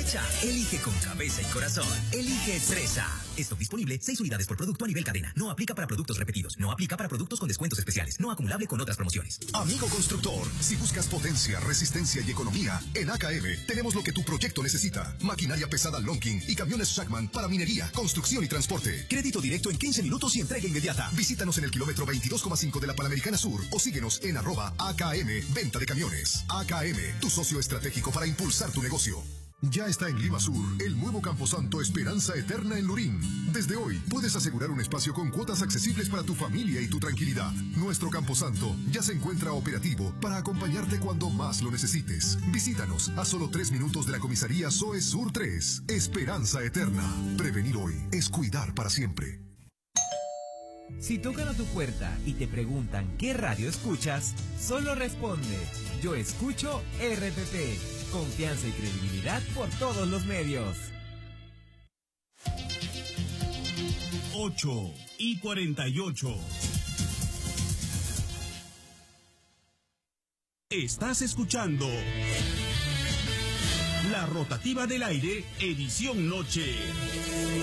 aprovecha. Elige con cabeza y corazón. Elige 3A. Stock disponible, 6 unidades por producto a nivel cadena. No aplica para productos repetidos. No aplica para productos con descuentos especiales. No acumulable con otras promociones. Amigo constructor, si buscas potencia, resistencia y economía, en AKM tenemos lo que tu proyecto necesita. Maquinaria pesada Lonking y camiones Shackman para minería, construcción y transporte. Crédito directo en 15 minutos y entrega inmediata. Visítanos en el kilómetro 22,5 de la Panamericana Sur o síguenos en @AKM Venta de Camiones. AKM, tu socio estratégico para impulsar tu negocio. Ya está en Lima Sur, el nuevo Camposanto Esperanza Eterna en Lurín. Desde hoy puedes asegurar un espacio con cuotas accesibles para tu familia y tu tranquilidad. Nuestro Camposanto ya se encuentra operativo para acompañarte cuando más lo necesites. Visítanos a solo 3 minutos de la comisaría SOE Sur 3. Esperanza Eterna. Prevenir hoy es cuidar para siempre. Si tocan a tu puerta y te preguntan qué radio escuchas, solo responde: yo escucho RPP. Confianza y credibilidad por todos los medios. 8:48. Estás escuchando La Rotativa del Aire, edición noche.